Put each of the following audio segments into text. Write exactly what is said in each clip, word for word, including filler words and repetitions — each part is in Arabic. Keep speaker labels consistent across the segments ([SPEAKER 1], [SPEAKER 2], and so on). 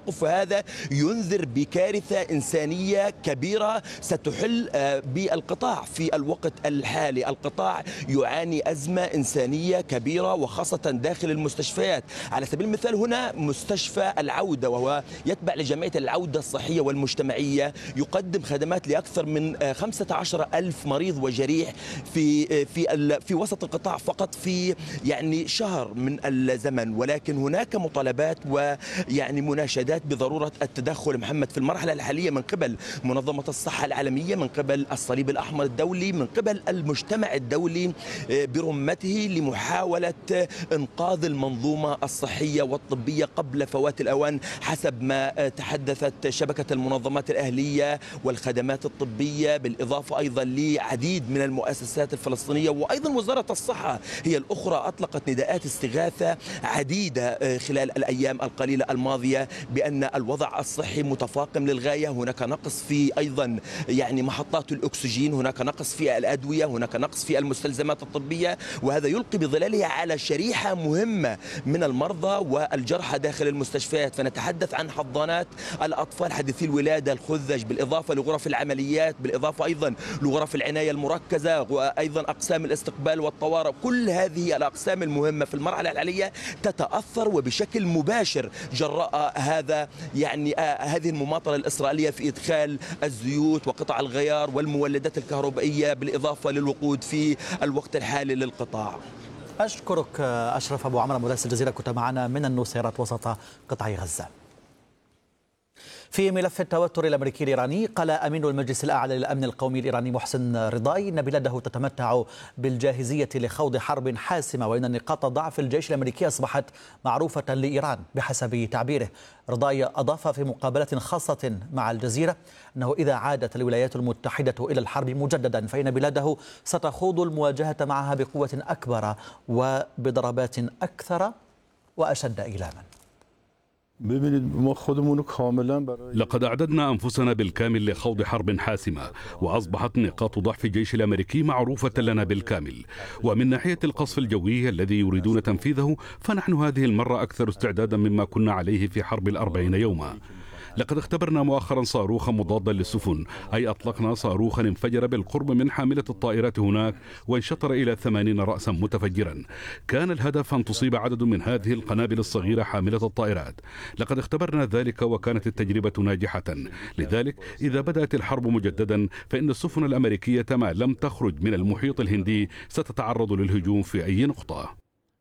[SPEAKER 1] التوقف، وهذا ينذر بكارثة إنسانية كبيرة ستحل بالقطاع في الوقت الحالي. القطاع يعاني أزمة إنسانية كبيرة وخاصة داخل المستشفيات. على سبيل المثال هنا مستشفى العودة، وهو يتبع لجمعية العودة الصحية والمجتمعية، يقدم خدمات لأكثر من خمسة عشر ألف مريض وجريح في في في وسط القطاع فقط في يعني شهر من الزمن. ولكن هناك مطالبات ويعني مناشدات بضرورة التدخل محمد في المرحلة الحالية من قبل منظمة الصحة العالمية، من قبل الصليب الأحمر الدولي، من قبل المجتمع الدولي برمته لمحاولة إنقاذ المنظومة الصحية والطبية قبل فوات الأوان، حسب ما تحدثت شبكة المنظمات الأهلية والخدمات الطبية، بالإضافة أيضا لعديد من المؤسسات الفلسطينية. وأيضا وزارة الصحة هي الأخرى أطلقت نداءات استغاثة عديدة خلال الأيام القليلة الماضية بأن الوضع الصحي متفاقم للغاية. هناك نقص في أيضا يعني محطات الأكسجين، هناك نقص في الأدوية، هناك نقص في المستلزمات الطبية، وهذا يلقي بظلاله على شريحة مهمة من المرضى والجرحى داخل المستشفيات. فنتحدث عن حضانات الأطفال حديثي الولادة الخذج، بالإضافة لغرف العمليات، بالإضافة أيضا لغرف العناية المركزة، وأيضا أقسام الاستقبال والطوارئ. كل هذه الأقسام المهمة في المرحلة الحالية تتأثر وبشكل مباشر جراء هذا يعني هذه المماطلة الإسرائيلية في إدخال الزيوت وقطع الغيار والمولدات الكهربائية، بالإضافة للوقود في الوقت الحالي للقطاع.
[SPEAKER 2] أشكرك أشرف أبو عمرو مراسل الجزيرة، كنت معنا من النصيرات وسط قطاع غزة. في ملف التوتر الأمريكي الإيراني، قال أمين المجلس الأعلى للأمن القومي الإيراني محسن رضاي إن بلاده تتمتع بالجاهزية لخوض حرب حاسمة، وإن نقاط ضعف الجيش الأمريكي أصبحت معروفة لإيران بحسب تعبيره. رضاي أضاف في مقابلة خاصة مع الجزيرة أنه إذا عادت الولايات المتحدة إلى الحرب مجددا فإن بلاده ستخوض المواجهة معها بقوة أكبر وبضربات أكثر وأشد إيلاما.
[SPEAKER 3] لقد أعددنا أنفسنا بالكامل لخوض حرب حاسمة، وأصبحت نقاط ضعف الجيش الأمريكي معروفة لنا بالكامل. ومن ناحية القصف الجوي الذي يريدون تنفيذه، فنحن هذه المرة أكثر استعدادا مما كنا عليه في حرب الأربعين يوما. لقد اختبرنا مؤخرا صاروخا مضادا للسفن، أي أطلقنا صاروخا انفجر بالقرب من حاملة الطائرات هناك وانشطر إلى ثمانين رأسا متفجرا. كان الهدف أن تصيب عدد من هذه القنابل الصغيرة حاملة الطائرات. لقد اختبرنا ذلك وكانت التجربة ناجحة. لذلك إذا بدأت الحرب مجددا فإن السفن الأمريكية ما لم تخرج من المحيط الهندي ستتعرض للهجوم في أي نقطة.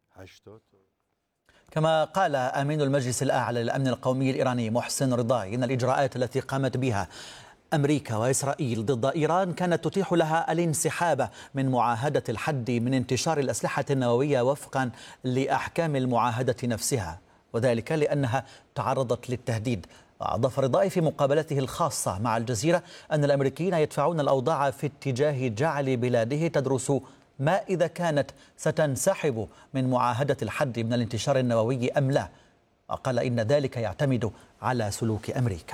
[SPEAKER 2] كما قال أمين المجلس الأعلى للأمن القومي الإيراني محسن رضاي إن الإجراءات التي قامت بها أمريكا وإسرائيل ضد إيران كانت تتيح لها الانسحاب من معاهدة الحد من انتشار الأسلحة النووية وفقا لأحكام المعاهدة نفسها، وذلك لأنها تعرضت للتهديد. أضاف رضاي في مقابلته الخاصة مع الجزيرة أن الأمريكيين يدفعون الأوضاع في اتجاه جعل بلاده تدرس ما إذا كانت ستنسحب من معاهدة الحد من الانتشار النووي أم لا. وقال إن ذلك يعتمد على سلوك أمريكا.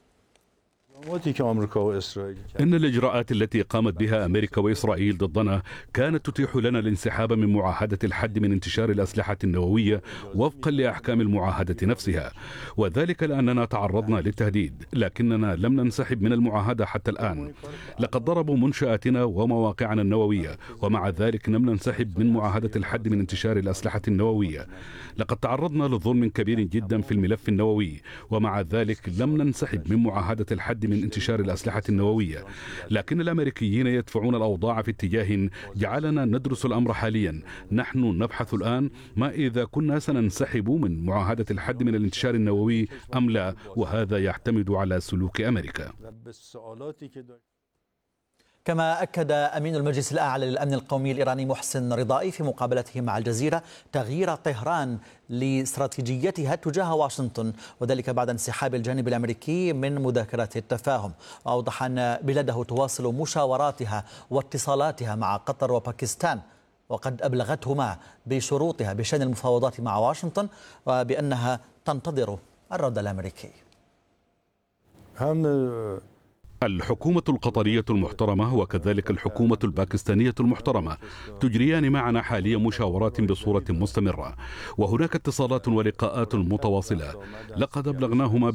[SPEAKER 3] إن الإجراءات التي قامت بها أمريكا وإسرائيل ضدنا كانت تتيح لنا الانسحاب من معاهدة الحد من انتشار الأسلحة النووية وفقا لأحكام المعاهدة نفسها، وذلك لأننا تعرضنا للتهديد، لكننا لم ننسحب من المعاهدة حتى الآن. لقد ضربوا منشآتنا ومواقعنا النووية، ومع ذلك لم ننسحب من معاهدة الحد من انتشار الأسلحة النووية. لقد تعرضنا لظلم كبير جدا في الملف النووي، ومع ذلك لم ننسحب من معاهدة الحد من انتشار الأسلحة النووية. لكن الأمريكيين يدفعون الأوضاع في اتجاه جعلنا ندرس الأمر حاليا. نحن نبحث الآن ما إذا كنا سننسحب من معاهدة الحد من الانتشار النووي أم لا، وهذا يعتمد على سلوك أمريكا.
[SPEAKER 2] كما أكد أمين المجلس الأعلى للأمن القومي الإيراني محسن رضاي في مقابلته مع الجزيرة تغيير طهران لاستراتيجيتها تجاه واشنطن، وذلك بعد انسحاب الجانب الأمريكي من مذاكرات التفاهم. وأوضح أن بلاده تواصل مشاوراتها واتصالاتها مع قطر وباكستان، وقد أبلغتهما بشروطها بشأن المفاوضات مع واشنطن، وبأنها تنتظر الرد الأمريكي.
[SPEAKER 3] الحكومة القطرية المحترمة وكذلك الحكومة الباكستانية المحترمة تجريان معنا حاليا مشاورات بصورة مستمرة، وهناك اتصالات ولقاءات متواصلة. لقد أبلغناهما